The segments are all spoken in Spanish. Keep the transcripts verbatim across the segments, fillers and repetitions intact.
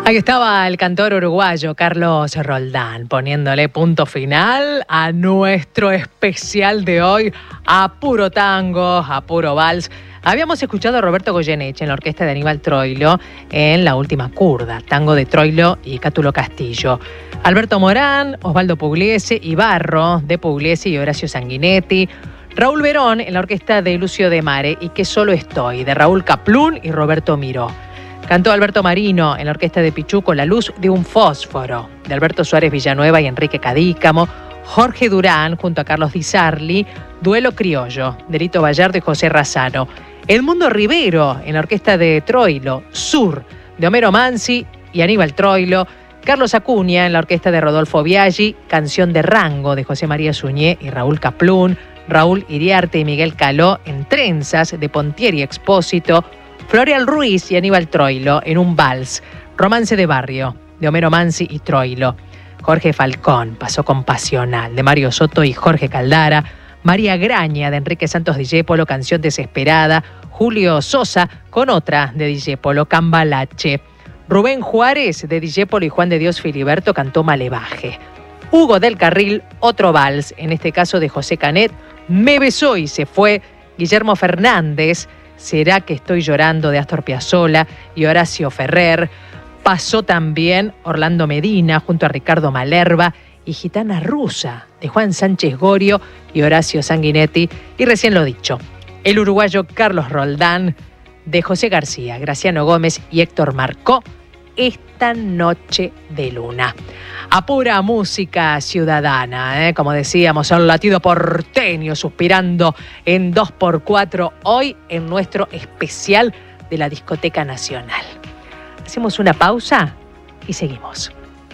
Ahí estaba el cantor uruguayo Carlos Roldán poniéndole punto final a nuestro especial de hoy, a puro tango, a puro vals. Habíamos escuchado a Roberto Goyeneche en la orquesta de Aníbal Troilo en La Última Curda, tango de Troilo y Cátulo Castillo. Alberto Morán, Osvaldo Pugliese, Ibarro de Pugliese y Horacio Sanguinetti. Raúl Verón en la orquesta de Lucio de Mare y Que Solo Estoy, de Raúl Kaplún y Roberto Miró. Cantó Alberto Marino en la orquesta de Pichuco La Luz de un Fósforo, de Alberto Suárez Villanueva y Enrique Cadícamo. Jorge Durán junto a Carlos Di Sarli, Duelo Criollo, de Lito Vallardo y José Razzano. Edmundo Rivero en la orquesta de Troilo, Sur, de Homero Mansi y Aníbal Troilo. Carlos Acuña en la orquesta de Rodolfo Biaggi, Canción de Rango, de José María Suñé y Raúl Kaplún. Raúl Iriarte y Miguel Caló en Trenzas, de Pontieri Expósito. Floreal Ruiz y Aníbal Troilo en un vals, Romance de Barrio, de Homero Mansi y Troilo. Jorge Falcón pasó con Pasional, de Mario Soto y Jorge Caldara. María Graña, de Enrique Santos Discépolo, Canción Desesperada. Julio Sosa con otra de Discépolo, Cambalache. Rubén Juárez, de Discépolo y Juan de Dios Filiberto, cantó Malevaje. Hugo del Carril, otro vals, en este caso de José Canet, Me besó y se fue. Guillermo Fernández, Será que estoy llorando, de Astor Piazzolla y Horacio Ferrer. Pasó también Orlando Medina junto a Ricardo Malerba y Gitana Rusa, de Juan Sánchez Gorio y Horacio Sanguinetti. Y recién lo dicho, el uruguayo Carlos Roldán, de José García, Graciano Gómez y Héctor Marcó, Esta Noche de Luna. A pura música ciudadana, ¿eh? Como decíamos, el latido porteño suspirando en dos por cuatro hoy en nuestro especial de la Discoteca Nacional. Hacemos una pausa y seguimos.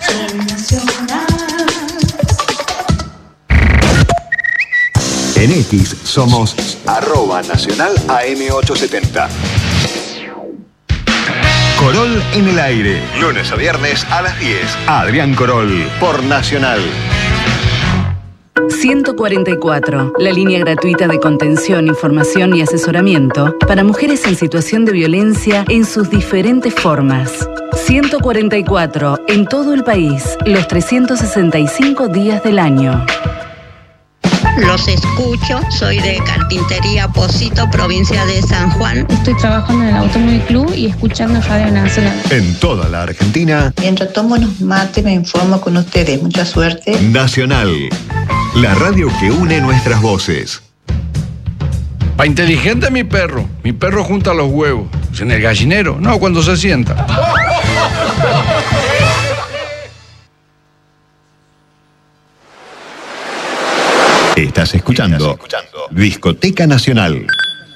En X somos arroba nacional A M ochocientos setenta. Corol en el aire. Lunes a viernes a las diez. Adrián Corol por Nacional. ciento cuarenta y cuatro, la línea gratuita de contención, información y asesoramiento para mujeres en situación de violencia en sus diferentes formas. ciento cuarenta y cuatro, en todo el país, los trescientos sesenta y cinco días del año. Los escucho, soy de Carpintería Pocito, provincia de San Juan. Estoy trabajando en el Automóvil Club y escuchando Radio Nacional. En toda la Argentina. Mientras tomo unos mates me informo con ustedes. Mucha suerte. Nacional, la radio que une nuestras voces. Pa' inteligente mi perro. Mi perro junta los huevos. ¿En el gallinero? No, cuando se sienta. Estás escuchando, Estás escuchando Discoteca Nacional.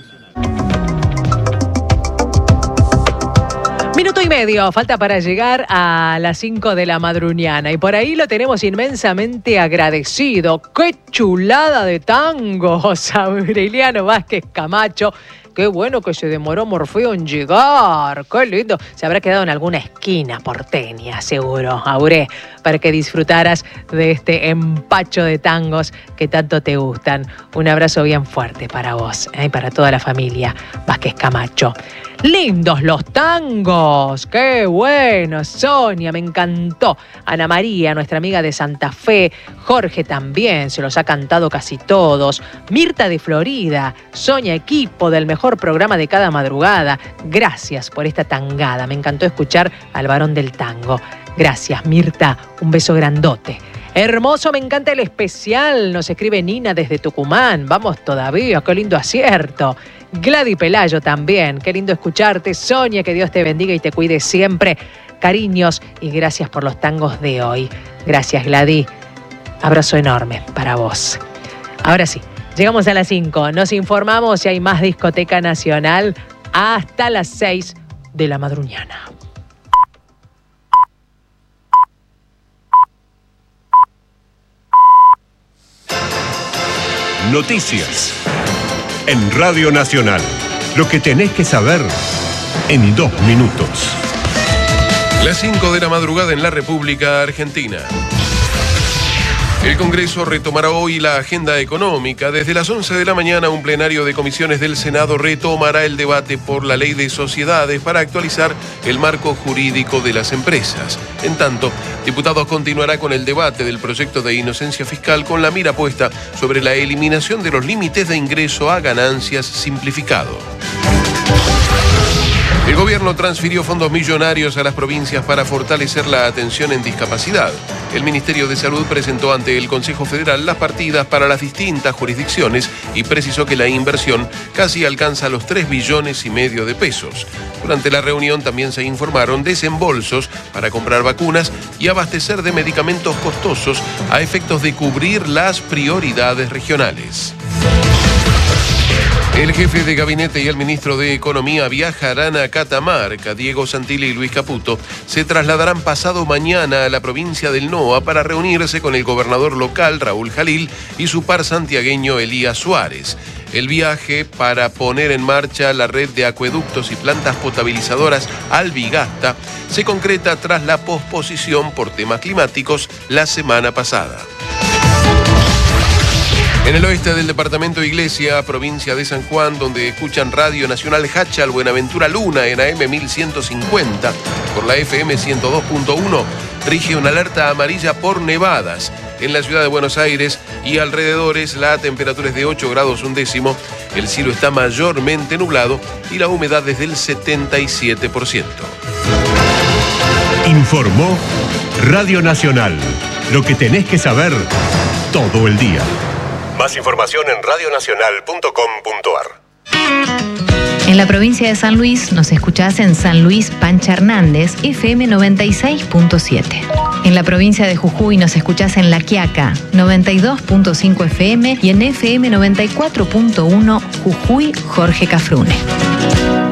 Minuto y medio, falta para llegar a las cinco de la madrugada. Y por ahí lo tenemos inmensamente agradecido. ¡Qué chulada de tangos! Aureliano Vázquez Camacho. Qué bueno que se demoró Morfeo en llegar. Qué lindo. Se habrá quedado en alguna esquina porteña, seguro, Auré, para que disfrutaras de este empacho de tangos que tanto te gustan. Un abrazo bien fuerte para vos, ¿eh? Y para toda la familia Vázquez Camacho. ¡Lindos los tangos! ¡Qué bueno! Sonia, me encantó. Ana María, nuestra amiga de Santa Fe. Jorge también, se los ha cantado casi todos. Mirta de Florida. Sonia, equipo del mejor programa de cada madrugada. Gracias por esta tangada. Me encantó escuchar al varón del tango. Gracias, Mirta. Un beso grandote. Hermoso, me encanta el especial. Nos escribe Nina desde Tucumán. Vamos todavía, qué lindo acierto. Gladys Pelayo también. Qué lindo escucharte. Sonia, que Dios te bendiga y te cuide siempre. Cariños y gracias por los tangos de hoy. Gracias, Gladys. Abrazo enorme para vos. Ahora sí, llegamos a las cinco. Nos informamos si hay más Discoteca Nacional hasta las seis de la madrugada. Noticias en Radio Nacional. Lo que tenés que saber en dos minutos. Las cinco de la madrugada en la República Argentina. El Congreso retomará hoy la agenda económica. Desde las once de la mañana, un plenario de comisiones del Senado retomará el debate por la ley de sociedades para actualizar el marco jurídico de las empresas. En tanto, diputados continuará con el debate del proyecto de inocencia fiscal con la mira puesta sobre la eliminación de los límites de ingreso a ganancias simplificado. El gobierno transfirió fondos millonarios a las provincias para fortalecer la atención en discapacidad. El Ministerio de Salud presentó ante el Consejo Federal las partidas para las distintas jurisdicciones y precisó que la inversión casi alcanza los tres billones y medio de pesos. Durante la reunión también se informaron desembolsos para comprar vacunas y abastecer de medicamentos costosos a efectos de cubrir las prioridades regionales. El jefe de gabinete y el ministro de Economía viajarán a Catamarca. Diego Santilli y Luis Caputo se trasladarán pasado mañana a la provincia del Noa para reunirse con el gobernador local, Raúl Jalil, y su par santiagueño, Elías Suárez. El viaje para poner en marcha la red de acueductos y plantas potabilizadoras Albigasta se concreta tras la posposición por temas climáticos la semana pasada. En el oeste del departamento Iglesia, provincia de San Juan, donde escuchan Radio Nacional Hachal, Buenaventura Luna en A M mil ciento cincuenta, por la F M ciento dos punto uno, rige una alerta amarilla por nevadas. En la ciudad de Buenos Aires y alrededores la temperatura es de ocho grados un décimo, el cielo está mayormente nublado y la humedad es del setenta y siete por ciento. Informó Radio Nacional, lo que tenés que saber todo el día. Más información en radio nacional punto com punto a r. En la provincia de San Luis nos escuchás en San Luis Pancha Hernández, F M noventa y seis punto siete. En la provincia de Jujuy nos escuchás en La Quiaca, noventa y dos punto cinco F M y en F M noventa y cuatro punto uno Jujuy Jorge Cafrune.